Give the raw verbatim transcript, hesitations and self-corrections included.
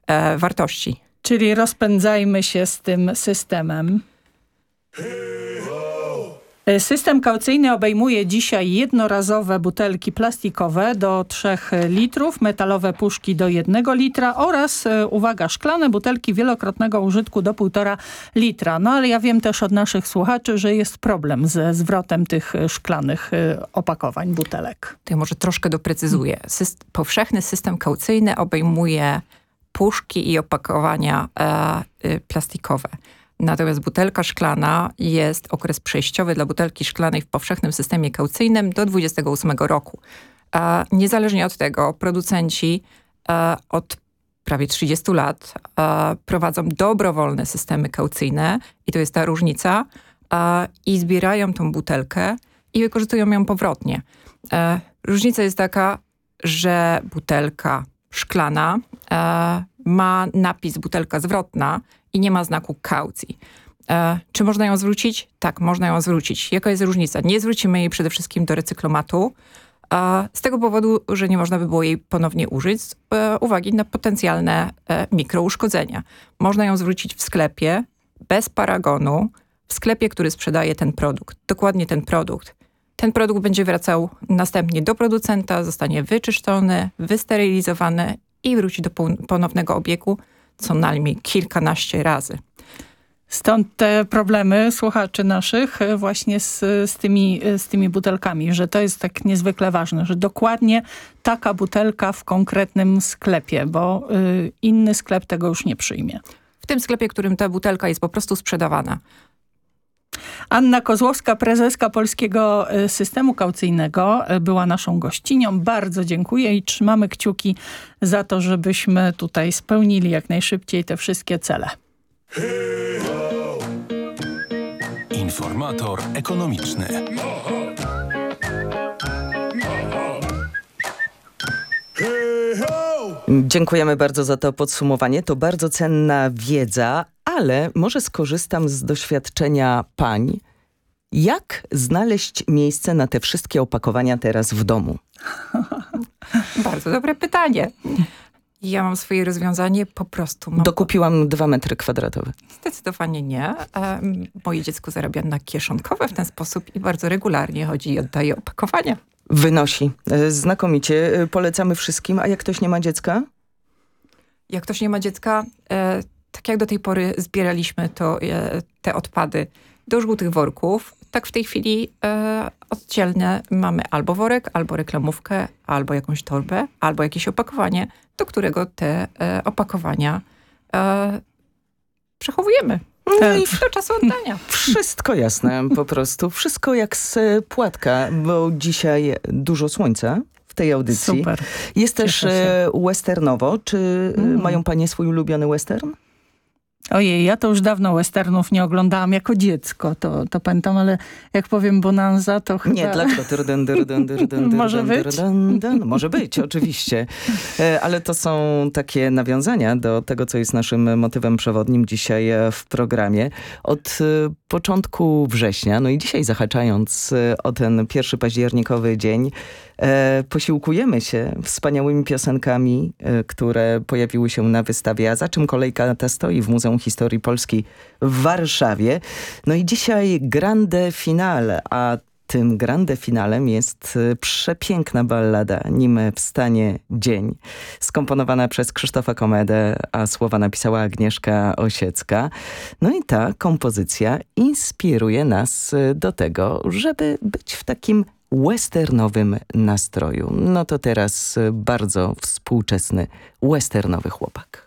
e, wartości. Czyli rozpędzajmy się z tym systemem. System kaucyjny obejmuje dzisiaj jednorazowe butelki plastikowe do trzech litrów, metalowe puszki do jednego litra oraz, uwaga, szklane butelki wielokrotnego użytku do półtora litra. No ale ja wiem też od naszych słuchaczy, że jest problem ze zwrotem tych szklanych opakowań butelek. To ja może troszkę doprecyzuję. Syst- powszechny system kaucyjny obejmuje puszki i opakowania e, y, plastikowe. Natomiast butelka szklana jest okres przejściowy dla butelki szklanej w powszechnym systemie kaucyjnym do dwudziestego ósmego roku. E, niezależnie od tego producenci e, od prawie trzydziestu lat e, prowadzą dobrowolne systemy kaucyjne i to jest ta różnica e, i zbierają tą butelkę i wykorzystują ją powrotnie. E, różnica jest taka, że butelka szklana e, ma napis butelka zwrotna i nie ma znaku kaucji. E, czy można ją zwrócić? Tak, można ją zwrócić. Jaka jest różnica? Nie zwrócimy jej przede wszystkim do recyklomatu, e, z tego powodu, że nie można by było jej ponownie użyć z e, uwagi na potencjalne e, mikrouszkodzenia. Można ją zwrócić w sklepie bez paragonu, w sklepie, który sprzedaje ten produkt. Dokładnie ten produkt. Ten produkt będzie wracał następnie do producenta, zostanie wyczyszczony, wysterylizowany i wróci do ponownego obiegu co najmniej kilkanaście razy. Stąd te problemy słuchaczy naszych właśnie z, z, tymi, z tymi butelkami, że to jest tak niezwykle ważne, że dokładnie taka butelka w konkretnym sklepie, bo y, inny sklep tego już nie przyjmie. W tym sklepie, w którym ta butelka jest po prostu sprzedawana. Anna Kozłowska, prezeska Polskiego Systemu Kaucyjnego, była naszą gościnią. Bardzo dziękuję i trzymamy kciuki za to, żebyśmy tutaj spełnili jak najszybciej te wszystkie cele. Informator ekonomiczny. Dziękujemy bardzo za to podsumowanie. To bardzo cenna wiedza, ale może skorzystam z doświadczenia pań. Jak znaleźć miejsce na te wszystkie opakowania teraz w domu? Bardzo dobre pytanie. Ja mam swoje rozwiązanie, po prostu mam... Dokupiłam dwa metry kwadratowe. Zdecydowanie nie. Moje dziecko zarabia na kieszonkowe w ten sposób i bardzo regularnie chodzi i oddaje opakowania. Wynosi. Znakomicie. Polecamy wszystkim. A jak ktoś nie ma dziecka? Jak ktoś nie ma dziecka, e, tak jak do tej pory zbieraliśmy to, e, te odpady do żółtych worków, tak w tej chwili e, oddzielne mamy albo worek, albo reklamówkę, albo jakąś torbę, albo jakieś opakowanie, do którego te e, opakowania e, przechowujemy. No i do czasu oddania. Wszystko jasne, po prostu. Wszystko jak z płatka, bo dzisiaj dużo słońca w tej audycji. Super. Jest też westernowo. Czy mm. mają panie swój ulubiony western? Ojej, ja to już dawno westernów nie oglądałam jako dziecko, to, to pamiętam, ale jak powiem bonanza, to chyba... Nie, dlaczego? Może być? Może być, oczywiście. Ale to są takie nawiązania do tego, co jest naszym motywem przewodnim dzisiaj w programie. Od początku września, no i dzisiaj zahaczając o ten pierwszy październikowy dzień, E, posiłkujemy się wspaniałymi piosenkami, e, które pojawiły się na wystawie A za czym kolejka ta stoi w Muzeum Historii Polski w Warszawie. No i dzisiaj grande finale, a tym grande finalem jest przepiękna ballada Nim wstanie dzień, skomponowana przez Krzysztofa Komedę, a słowa napisała Agnieszka Osiecka. No i ta kompozycja inspiruje nas do tego, żeby być w takim westernowym nastroju. No to teraz bardzo współczesny westernowy chłopak.